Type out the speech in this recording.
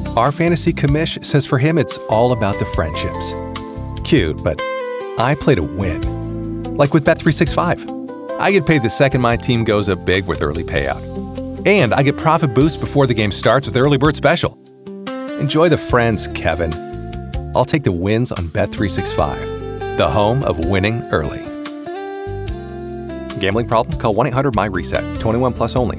Our fantasy commish says for him it's all about the friendships. Cute, but I play to win. Like with Bet365. I get paid the second my team goes up big with early payout. And I get profit boost before the game starts with Early Bird Special. Enjoy the friends, Kevin. I'll take the wins on Bet365, the home of winning early. Gambling problem? Call 1-800-MY-RESET. 21 plus only.